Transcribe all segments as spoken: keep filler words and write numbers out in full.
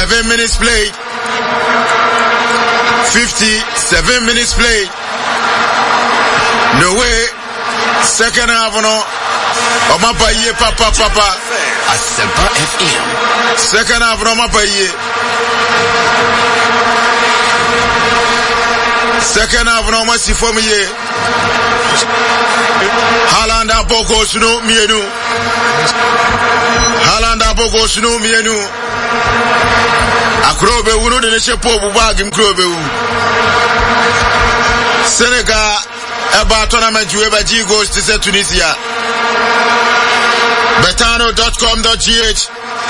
Seven minutes played. Fifty-seven minutes played. No way. Second half, no. Omapa ye papa papa. Asempa F M. Second half, no omapa ye. Second half, no omasi for me ye. Haaland apoko sunu mienu. Haaland apoko sunu mienu. Akrobe wunu de shepo bubag mkrobe wu. Senegal eba tournament weba G goes to say Tunisia. betano dot com dot g h.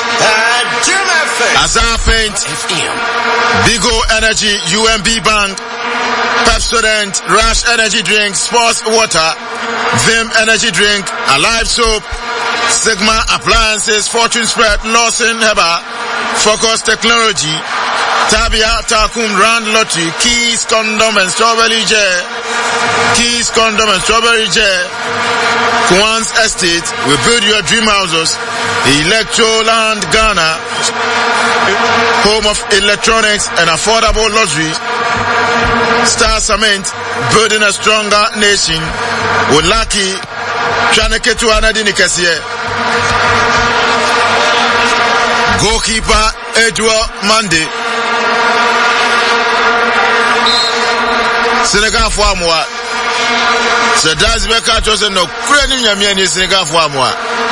Azar Paint, Bigo Energy, U M B Bank, Pepsodent, Rush Energy Drink, Sports Water, Vim Energy Drink, Alive Soap, Sigma Appliances, Fortune Spread, Lawson Heba, Focus Technology, Tabia Takum Rand Lottery, Keys Condom and Strawberry Jay, Keys Condom and Strawberry Jay, Kwan's Estate, we build your dream houses, Electroland Ghana, home of electronics and affordable luxury, Star Cement, building a stronger nation, Ulaki, Chaneketu Anadini Kasie, goalkeeper Edouard Mande, Senegal for moi. So that's Becca Chosen no Ukrainian Yamian Senegal for moi.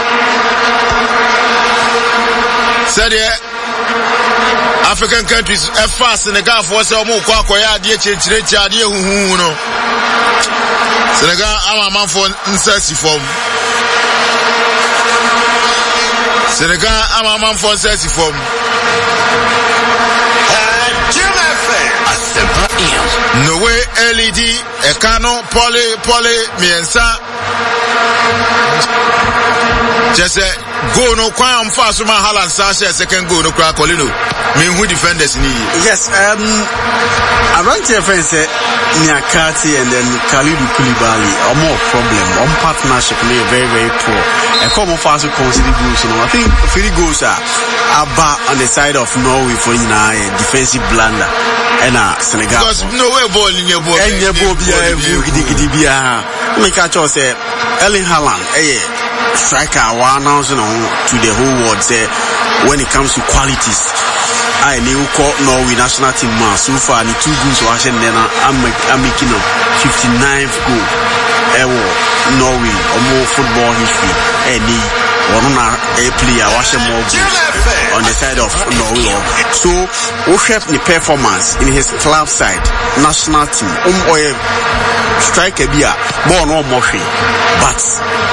Said African countries are fast Senegal for some more Kwakoya, dear Chinchilla, dear who no. Senegal, I'm a man for incessant form. Senegal, I'm a man for incessant form. No way L E D, Ekano, Poly, Poly, Miensa. Just say, go no crime fast from Haaland Sanchez, second go no crack Colino. Me who defenders need. Yes, um, I run to a friend say, Nyakati and then Khalidou Koulibaly, or more problem, one partnership, may very, very poor. A common fast to consider goals, you know. I think three goals are about on the side of Norway for you know, defensive blunder. And uh, Senegal. Because no way ball in your ball. And your ball be a Gidibia. We catch us say, Erling Haaland, eh, striker, one announcing to the whole world, say, when it comes to qualities. I knew call Norway national team man so far, the two goals watching then I'm making a fifty-ninth goal. Ever Norway or more football history. Any one on a player watching more goals on the side of Norway. So we have the performance in his club side, national team. Um or striker be a born or motion, but